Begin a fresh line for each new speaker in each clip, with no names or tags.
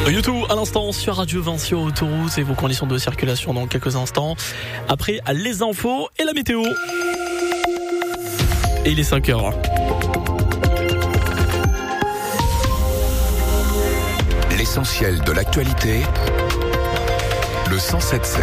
YouTube à l'instant sur Radio Vinci Autoroute et vos conditions de circulation dans quelques instants. Après, les infos et la météo. Et il est 5h.
L'essentiel de l'actualité, le 107.7.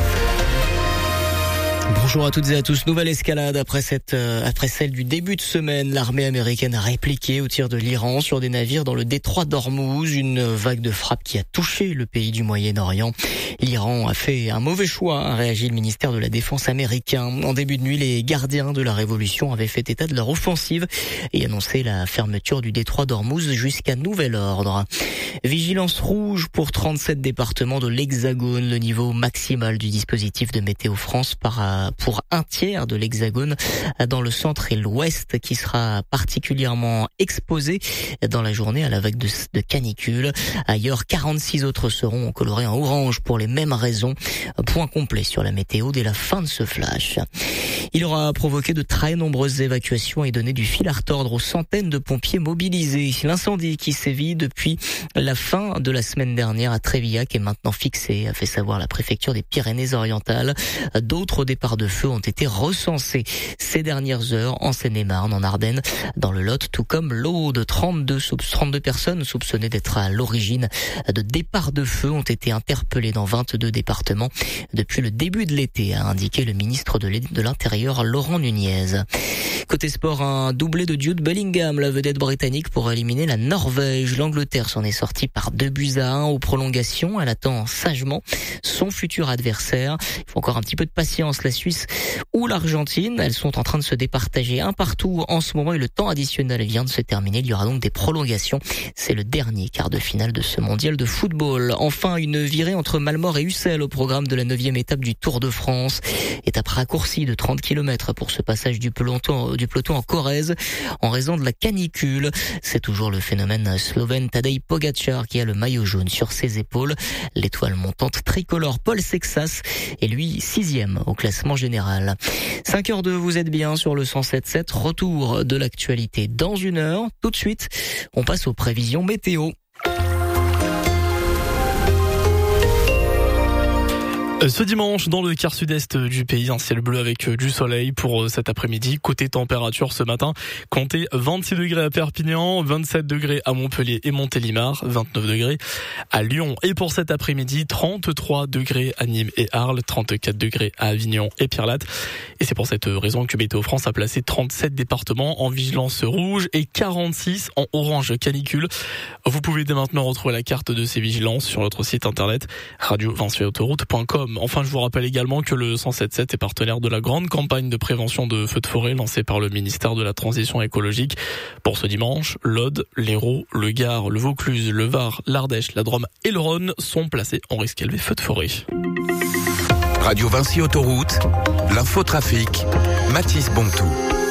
Bonjour à toutes et à tous. Nouvelle escalade après celle du début de semaine. L'armée américaine a répliqué au tir de l'Iran sur des navires dans le détroit d'Ormuz. Une vague de frappe qui a touché le pays du Moyen-Orient. L'Iran a fait un mauvais choix, a réagi le ministère de la Défense américain. En début de nuit, les gardiens de la révolution avaient fait état de leur offensive et annoncé la fermeture du détroit d'Ormuz jusqu'à nouvel ordre. Vigilance rouge pour 37 départements de l'Hexagone. Le niveau maximal du dispositif de Météo France pour un tiers de l'Hexagone dans le centre et l'ouest qui sera particulièrement exposé dans la journée à la vague de canicule. Ailleurs, 46 autres seront colorés en orange pour les mêmes raisons. Point complet sur la météo dès la fin de ce flash. Il aura provoqué de très nombreuses évacuations et donné du fil à retordre aux centaines de pompiers mobilisés. L'incendie qui sévit depuis la fin de la semaine dernière à Trévillac est maintenant fixé, a fait savoir la préfecture des Pyrénées-Orientales. D'autres départs de feu ont été recensés ces dernières heures en Seine-et-Marne, en Ardennes, dans le Lot, tout comme l'Aude. 32 personnes soupçonnées d'être à l'origine de départs de feu ont été interpellées dans 22 départements depuis le début de l'été, a indiqué le ministre de l'Intérieur, Laurent Nunez. Côté sport, un doublé de Jude Bellingham, la vedette britannique, pour éliminer la Norvège. L'Angleterre s'en est sortie par 2-1 aux prolongations. Elle attend sagement son futur adversaire. Il faut encore un petit peu de patience. La Suisse ou l'Argentine, elles sont en train de se départager un partout en ce moment et le temps additionnel vient de se terminer. Il y aura donc des prolongations. C'est le dernier quart de finale de ce mondial de football. Enfin, une virée entre Malmort et Ussel au programme de la 9e étape du Tour de France. Étape raccourcie de 30 km pour ce passage du peloton en Corrèze en raison de la canicule. C'est toujours le phénomène slovène Tadej Pogačar qui a le maillot jaune sur ses épaules. L'étoile montante tricolore Paul Sexas est lui 6e au classement général. 5h02, vous êtes bien sur le 107.7. Retour de l'actualité dans une heure. Tout de suite, on passe aux prévisions météo.
Ce dimanche, dans le quart sud-est du pays, un ciel bleu avec du soleil pour cet après-midi. Côté température ce matin, comptez 26 degrés à Perpignan, 27 degrés à Montpellier et Montélimar, 29 degrés à Lyon. Et pour cet après-midi, 33 degrés à Nîmes et Arles, 34 degrés à Avignon et Pierrelatte. Et c'est pour cette raison que Météo France a placé 37 départements en vigilance rouge et 46 en orange canicule. Vous pouvez dès maintenant retrouver la carte de ces vigilances sur notre site internet radiovinciautoroute.com. Enfin, je vous rappelle également que le 107.7 est partenaire de la grande campagne de prévention de feux de forêt lancée par le ministère de la Transition écologique. Pour ce dimanche, l'Aude, l'Hérault, le Gard, le Vaucluse, le Var, l'Ardèche, la Drôme et le Rhône sont placés en risque élevé feux de forêt.
Radio Vinci Autoroute, l'infotrafic, Mathis Bontou.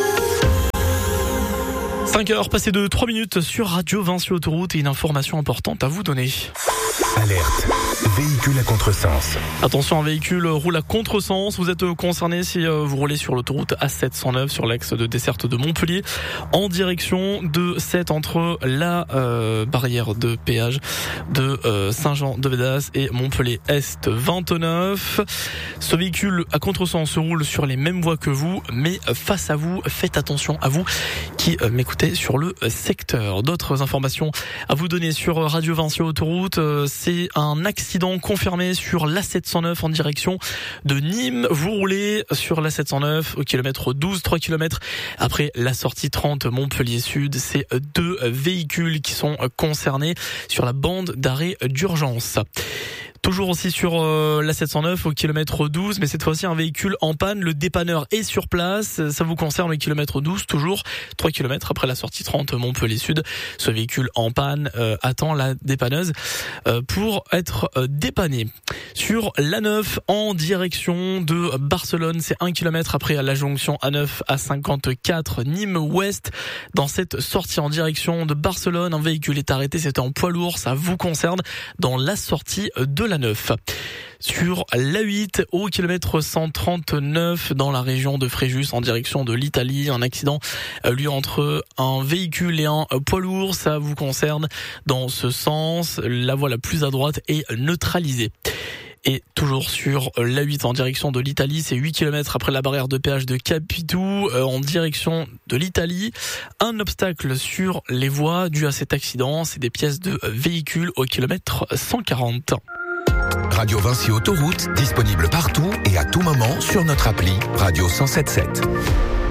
5h passées de 3 minutes sur Radio Vinci Autoroute et une information importante à vous donner.
Alerte. Véhicule à contresens.
Attention, un véhicule roule à contresens. Vous êtes concerné si vous roulez sur l'autoroute A709 sur l'axe de desserte de Montpellier en direction de 7 entre la barrière de péage de Saint-Jean-de-Védas et Montpellier-Est 29. Ce véhicule à contresens se roule sur les mêmes voies que vous, mais face à vous, faites attention à vous qui m'écoutez sur le secteur. D'autres informations à vous donner sur Radio Vinci Autoroute, c'est un accident confirmé sur l'A709 en direction de Nîmes. Vous roulez sur l'A709 au kilomètre 12, 3 km après la sortie 30 Montpellier Sud. C'est 2 véhicules qui sont concernés sur la bande d'arrêt d'urgence. Toujours aussi sur la 709 au kilomètre 12, mais cette fois-ci un véhicule en panne. Le dépanneur est sur place. Ça vous concerne le kilomètre 12, toujours 3 km après la sortie 30 Montpellier Sud. Ce véhicule en panne attend la dépanneuse pour être dépanné. Sur l'A9 en direction de Barcelone, c'est 1 km après la jonction A9 à 54 Nîmes-Ouest. Dans cette sortie en direction de Barcelone, un véhicule est arrêté. C'était en poids lourd, ça vous concerne dans la sortie de la Chateauneuf. Sur l'A8 au kilomètre 139 dans la région de Fréjus en direction de l'Italie, un accident lui entre un véhicule et un poids lourd, ça vous concerne dans ce sens, la voie la plus à droite est neutralisée. Et toujours sur l'A8 en direction de l'Italie, c'est 8 km après la barrière de péage de Capitou en direction de l'Italie. Un obstacle sur les voies dû à cet accident, c'est des pièces de véhicules au kilomètre 140.
Radio Vinci Autoroute, disponible partout et à tout moment sur notre appli Radio 107.7.